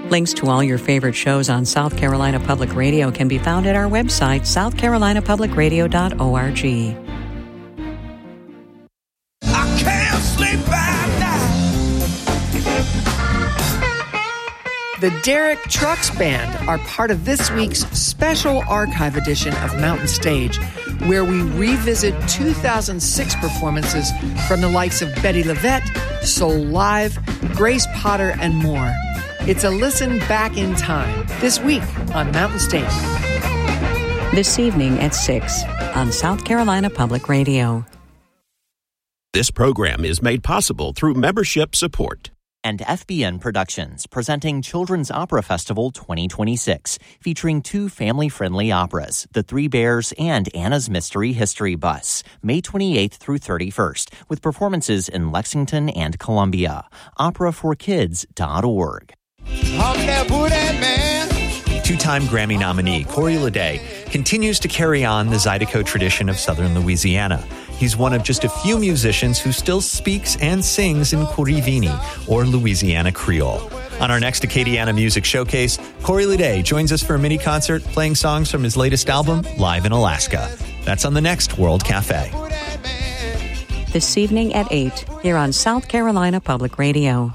Links to all your favorite shows on South Carolina Public Radio can be found at our website, southcarolinapublicradio.org. I can't sleep at night. The Derek Trucks Band are part of this week's special archive edition of Mountain Stage, where we revisit 2006 performances from the likes of Betty LaVette, Soul Live, Grace Potter, and more. It's a listen back in time this week on Mountain Stage. This evening at 6 on South Carolina Public Radio. This program is made possible through membership support. And FBN Productions, presenting Children's Opera Festival 2026, featuring two family-friendly operas, The Three Bears and Anna's Mystery History Bus, May 28th through 31st, with performances in Lexington and Columbia. operaforkids.org. Two-time Grammy nominee Corey Lede continues to carry on the Zydeco tradition of Southern Louisiana. He's one of just a few musicians who still speaks and sings in Corivini, or Louisiana Creole. On our next Acadiana Music Showcase, Corey Lede joins us for a mini concert playing songs from his latest album, Live in Alaska. That's on the next World Cafe. This evening at 8 here on South Carolina Public Radio.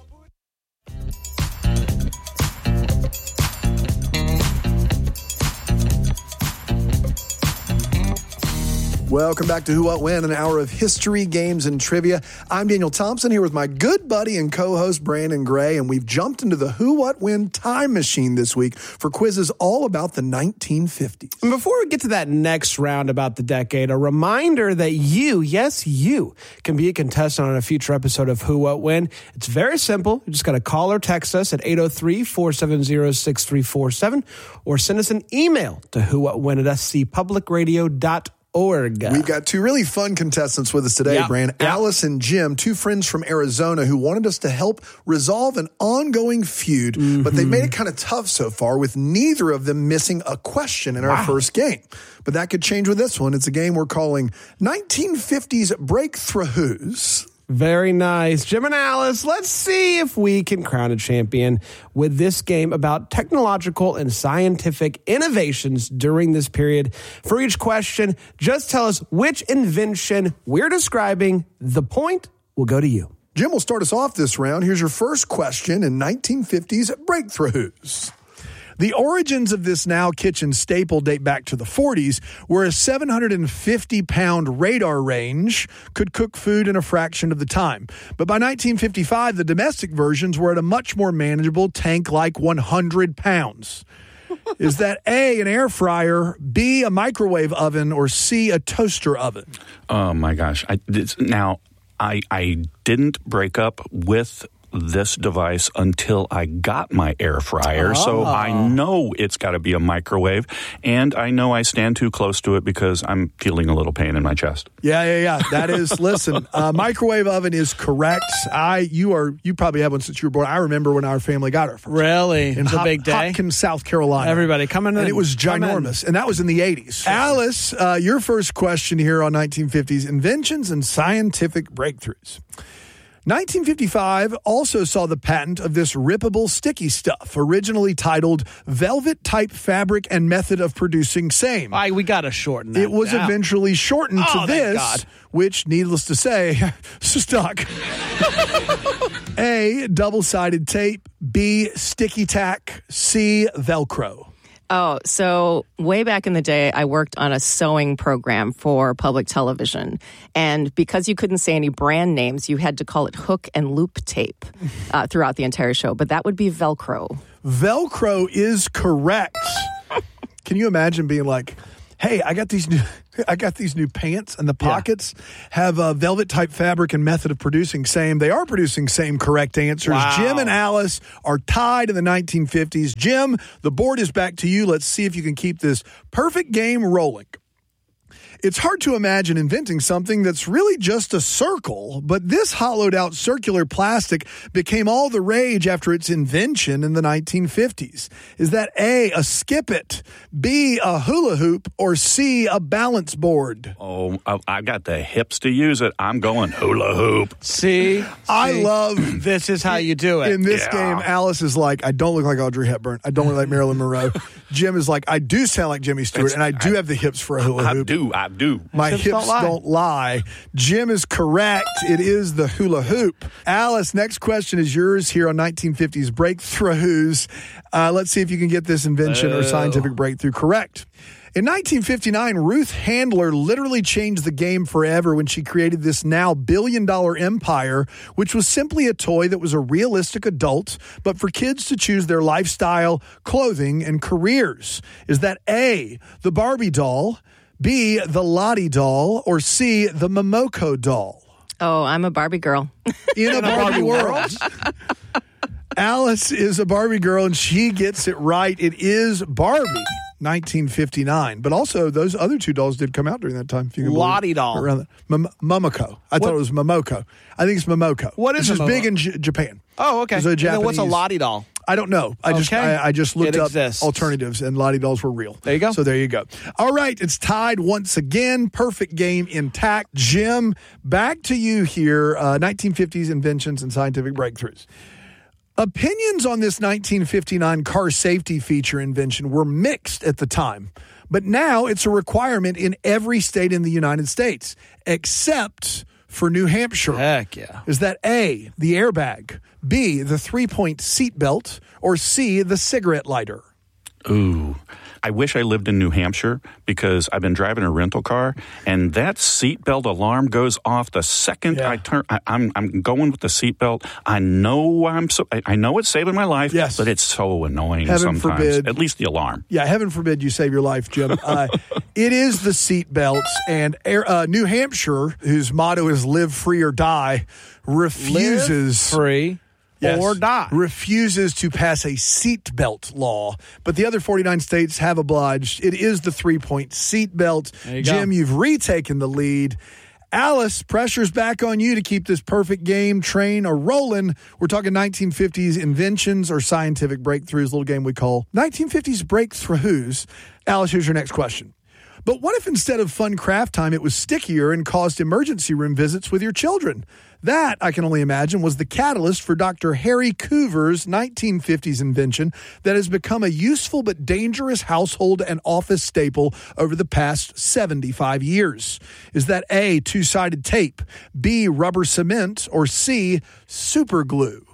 Welcome back to Who, What, When, an hour of history, games, and trivia. I'm Daniel Thompson here with my good buddy and co-host Brandon Gray, and we've jumped into the Who, What, When time machine this week for quizzes all about the 1950s. And before we get to that next round about the decade, a reminder that you, yes, you, can be a contestant on a future episode of Who, What, When. It's very simple. You just got to call or text us at 803-470-6347 or send us an email to whowhatwhen@scpublicradio.org. We've got two really fun contestants with us today, Brand. Alice and Jim, two friends from Arizona who wanted us to help resolve an ongoing feud, but they've made it kind of tough so far with neither of them missing a question in our first game. But that could change with this one. It's a game we're calling 1950s Breakthroughs. Very nice. Jim and Alice, let's see if we can crown a champion with this game about technological and scientific innovations during this period. For each question, just tell us which invention we're describing. The point will go to you. Jim will start us off this round. Here's your first question in 1950s Breakthroughs. The origins of this now kitchen staple date back to the 40s, where a 750-pound radar range could cook food in a fraction of the time. But by 1955, the domestic versions were at a much more manageable tank-like 100 pounds. Is that A, an air fryer, B, a microwave oven, or C, a toaster oven? Oh, my gosh. I didn't break up with this device until I got my air fryer, so I know it's got to be a microwave, and I know I stand too close to it because I'm feeling a little pain in my chest. Yeah. That is, listen, microwave oven is correct. You probably have one since you were born. I remember when our family got our first. Really? It's a big day? Hopkins, South Carolina. Everybody coming in. And it was ginormous, and that was in the 80s. Alice, your first question here on 1950s inventions and scientific breakthroughs. 1955 also saw the patent of this rippable sticky stuff, originally titled Velvet Type Fabric and Method of Producing Same. We got to shorten that. It was eventually shortened to this, which, needless to say, stuck. A, double-sided tape. B, sticky tack. C, Velcro. Oh, so way back in the day, I worked on a sewing program for public television. And because you couldn't say any brand names, you had to call it hook and loop tape throughout the entire show. But that would be Velcro. Velcro is correct. Can you imagine being like, hey, I got these new pants, and the pockets have a velvet type fabric and method of producing same. They are producing same correct answers. Wow. Jim and Alice are tied in the 1950s. Jim, the board is back to you. Let's see if you can keep this perfect game rolling. It's hard to imagine inventing something that's really just a circle, but this hollowed-out circular plastic became all the rage after its invention in the 1950s. Is that A, a skip-it, B, a hula hoop, or C, a balance board? Oh, I got the hips to use it. I'm going hula hoop. See? I love this is how you do it. In this game, Alice is like, I don't look like Audrey Hepburn. I don't look like Marilyn Monroe. Jim is like, I do sound like Jimmy Stewart, and I do have the hips for a hula hoop. I do. My hips don't lie. Jim is correct. It is the hula hoop. Alice, next question is yours here on 1950s Breakthroughs. Let's see if you can get this invention or scientific breakthrough correct. In 1959, Ruth Handler literally changed the game forever when she created this now billion-dollar empire, which was simply a toy that was a realistic adult, but for kids to choose their lifestyle, clothing, and careers. Is that A, the Barbie doll, B, the Lottie doll, or C, the Momoko doll? Oh, I'm a Barbie girl. In a Barbie world. Alice is a Barbie girl, and she gets it right. It is Barbie. 1959, but also those other two dolls did come out during that time. If you can Lottie doll, Momoko. I thought it was Momoko. I think it's Momoko. What is it? Big in Japan. Oh, okay. So and what's a Lottie doll? I don't know. I just looked up alternatives, and Lottie dolls were real. There you go. So there you go. All right, it's tied once again. Perfect game intact. Jim, back to you here. 1950s inventions and scientific breakthroughs. Opinions on this 1959 car safety feature invention were mixed at the time, but now it's a requirement in every state in the United States, except for New Hampshire. Heck yeah. Is that A, the airbag, B, the three-point seatbelt, or C, the cigarette lighter? Ooh. I wish I lived in New Hampshire because I've been driving a rental car, and that seatbelt alarm goes off the second I turn. I'm going with the seatbelt. I know it's saving my life, but it's so annoying sometimes. Forbid. At least the alarm. Yeah, heaven forbid you save your life, Jim. It is the seatbelts, and New Hampshire, whose motto is "Live free or die," refuses live free. Yes, or die. Refuses to pass a seatbelt law. But the other 49 states have obliged. It is the three-point seatbelt. Jim, you've retaken the lead. Alice, pressure's back on you to keep this perfect game train a-rolling. We're talking 1950s inventions or scientific breakthroughs, a little game we call 1950s Breakthroughs. Alice, here's your next question. But what if instead of fun craft time, it was stickier and caused emergency room visits with your children? That, I can only imagine, was the catalyst for Dr. Harry Coover's 1950s invention that has become a useful but dangerous household and office staple over the past 75 years. Is that A, two-sided tape, B, rubber cement, or C, super glue?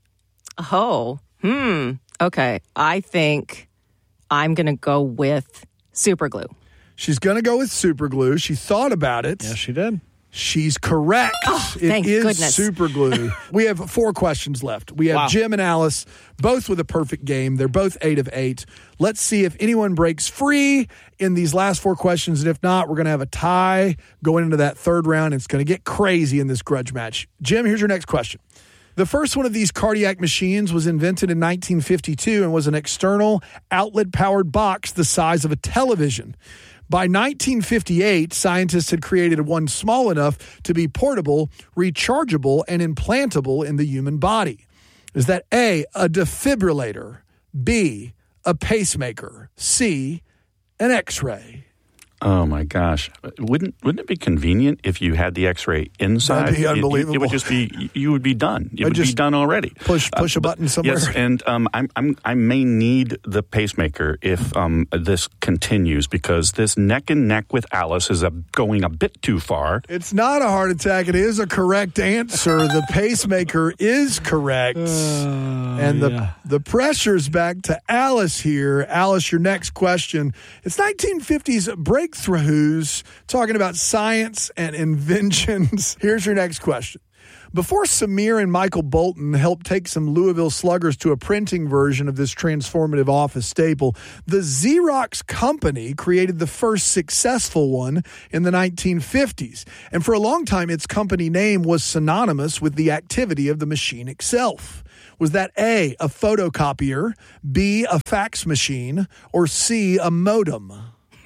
Okay. I think I'm going to go with super glue. She's going to go with super glue. She thought about it. Yes, she did. She's correct. Oh, thank goodness. Super glue. We have 4 questions left. We have Jim and Alice, both with a perfect game. They're both 8 of 8. Let's see if anyone breaks free in these last 4 questions. And if not, we're going to have a tie going into that third round. It's going to get crazy in this grudge match. Jim, here's your next question. The first one of these cardiac machines was invented in 1952 and was an external outlet-powered box the size of a television. By 1958, scientists had created one small enough to be portable, rechargeable, and implantable in the human body. Is that A, a defibrillator, B, a pacemaker, C, an X-ray? Oh my gosh! Wouldn't it be convenient if you had the X-ray inside? That'd be unbelievable. It would just be you would be done. It would be done already. Push a button somewhere. Yes, and I may need the pacemaker if this continues because this neck and neck with Alice is going a bit too far. It's not a heart attack. It is a correct answer. The pacemaker is correct, and the pressure's back to Alice here. Alice, your next question. It's 1950s breakthroughs, talking about science and inventions. Here's your next question. Before Samir and Michael Bolton helped take some Louisville Sluggers to a printing version of this transformative office staple, the Xerox company created the first successful one in the 1950s. And for a long time, its company name was synonymous with the activity of the machine itself. Was that A, a photocopier, B, a fax machine, or C, a modem?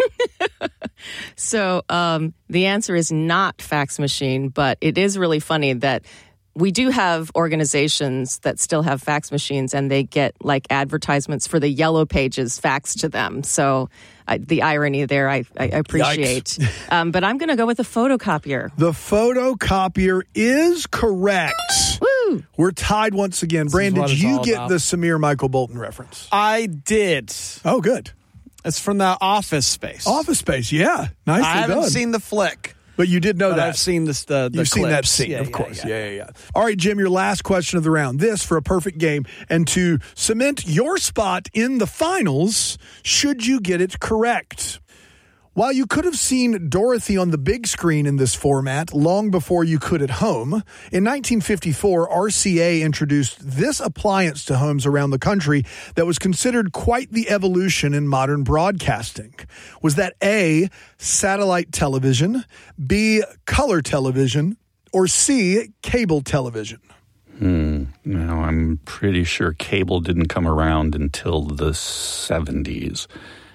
So the answer is not fax machine, but it is really funny that we do have organizations that still have fax machines, and they get like advertisements for the Yellow Pages faxed to them. So the irony there, I appreciate. But I'm going to go with the photocopier. The photocopier is correct. Woo! We're tied once again. Brandon, did you get about. the Samir Michael Bolton reference? I did. Oh, good. It's from the Office Space. Office Space, yeah. Nicely I haven't done. seen the flick. But you did know But that. I've seen this. The You've seen that clips. scene, Yeah, of yeah, course. yeah. Yeah. All right, Jim, your last question of the round. This for a perfect game and to cement your spot in the finals, should you get it correct. While you could have seen Dorothy on the big screen in this format long before you could at home, in 1954, RCA introduced this appliance to homes around the country that was considered quite the evolution in modern broadcasting. Was that A, satellite television, B, color television, or C, cable television? No, I'm pretty sure cable didn't come around until the 70s.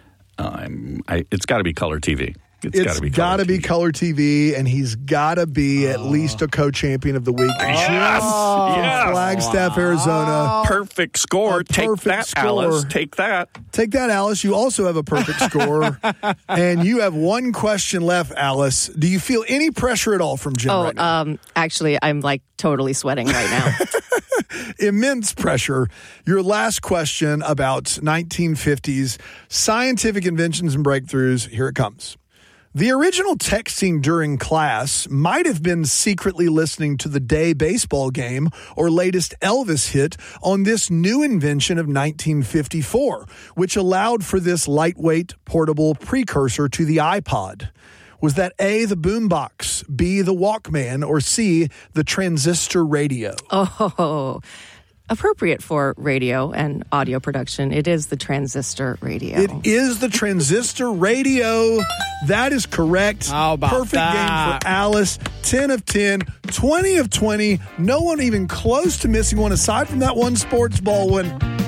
It's got to be color TV. It's got to be color TV, and he's got to be at least a co-champion of the week. Yes! Flagstaff, Arizona. Perfect score. Take perfect that, score. Alice. Take that. Take that, Alice. You also have a perfect score. And you have one question left, Alice. Do you feel any pressure at all from Jim right now? Actually, I'm like totally sweating right now. Immense pressure. Your last question about 1950s scientific inventions and breakthroughs. Here it comes. The original texting during class might have been secretly listening to the day baseball game or latest Elvis hit on this new invention of 1954, which allowed for this lightweight, portable precursor to the iPod. Was that A, the boombox, B, the Walkman, or C, the transistor radio? Oh, appropriate for radio and audio production. It is the transistor radio. It is the transistor radio. That is correct. How about Perfect that? game for Alice. 10 of 10, 20 of 20. No one even close to missing one aside from that one sports ball win.